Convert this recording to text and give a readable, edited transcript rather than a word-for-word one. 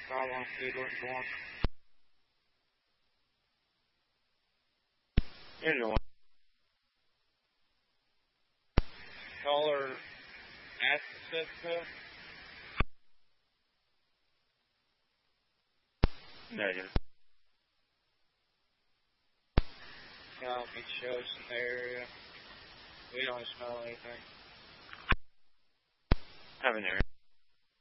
I want to see what's going on. Here's the one. Caller Astica. Negative. Copy, show some area. We don't smell anything. Have an area.